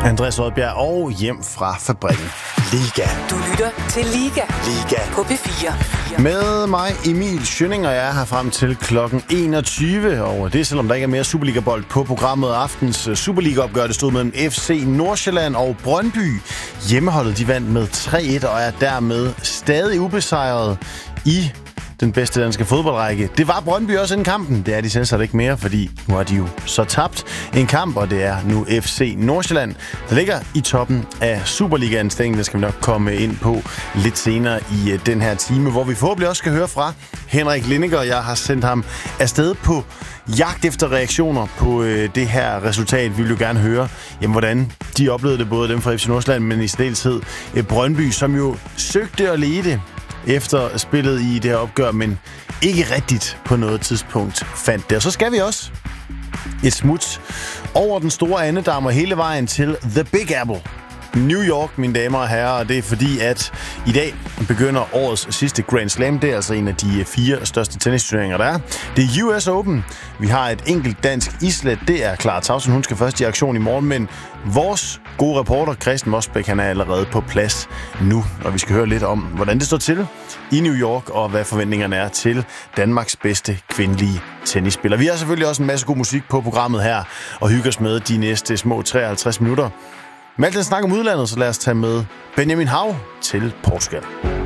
Andreas Oddbjerg og hjem fra fabrikken. Liga. Du lytter til Liga. Liga. På P4. Med mig, Emil Schønning, og jeg er her frem til klokken 21. Og det er, selvom der ikke er mere Superliga-bold på programmet. Aftens Superliga-opgør, det stod mellem FC Nordsjælland og Brøndby. Hjemmeholdet, de vandt med 3-1 og er dermed stadig ubesejret i den bedste danske fodboldrække. Det var Brøndby også inden kampen. Det er de selvsagt ikke mere, fordi nu har de jo så tabt en kamp, og det er nu FC Nordsjælland, der ligger i toppen af Superligaen. Det skal vi nok komme ind på lidt senere i den her time, hvor vi forhåbentlig også skal høre fra Henrik Lindegaard. Jeg har sendt ham afsted på jagt efter reaktioner på det her resultat. Vi vil jo gerne høre, hvordan de oplevede det, både dem fra FC Nordsjælland, men i særdeleshed Brøndby, som jo søgte at lede efter spillet i det her opgør, men ikke rigtigt på noget tidspunkt fandt det. Og så skal vi også et smut over den store andedam og hele vejen til The Big Apple, New York, mine damer og herrer, og det er fordi, at i dag begynder årets sidste Grand Slam. Det er altså en af de 4 største tennisturneringer, der er. Det er US Open. Vi har et enkelt dansk islet. Det er Clara Tauson. Hun skal først i aktion i morgen, men vores gode reporter, Christian Mosbæk, han er allerede på plads nu, og vi skal høre lidt om, hvordan det står til i New York, og hvad forventningerne er til Danmarks bedste kvindelige tennisspiller. Vi har selvfølgelig også en masse god musik på programmet her, og hygger os med de næste små 53 minutter. Med alt den snak om udlandet, så lad os tage med Benjamin Hav til Portugal.